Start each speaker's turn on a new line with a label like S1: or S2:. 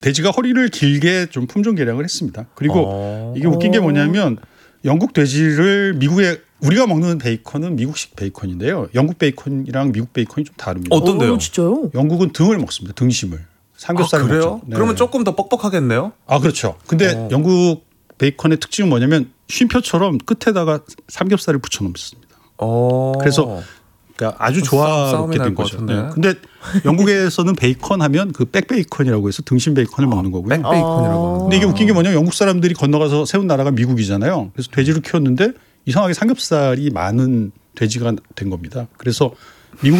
S1: 돼지가 허리를 길게 좀 품종 개량을 했습니다. 그리고 이게 웃긴 게 뭐냐면 영국 돼지를 미국에 우리가 먹는 베이컨은 미국식 베이컨인데요. 영국 베이컨이랑 미국 베이컨이 좀 다릅니다.
S2: 어떤데요?
S3: 진짜요?
S1: 영국은 등을 먹습니다. 등심을. 삼겹살을
S2: 그래요?
S1: 먹죠. 네.
S2: 그러면 조금 더 뻑뻑하겠네요.
S1: 그렇죠. 근데 영국 베이컨의 특징은 뭐냐면 쉼표처럼 끝에다가 삼겹살을 붙여 놓습니다. 그래서 그러니까 아주 좋아하게 된 거죠. 네. 근데 영국에서는 베이컨 하면 그 백베이컨이라고 해서 등심 베이컨을 먹는 거고요.
S2: 백베이컨이라고.
S1: 근데 이게 웃긴 게 뭐냐면 영국 사람들이 건너가서 세운 나라가 미국이잖아요. 그래서 돼지를 키웠는데 이상하게 삼겹살이 많은 돼지가 된 겁니다. 그래서 미국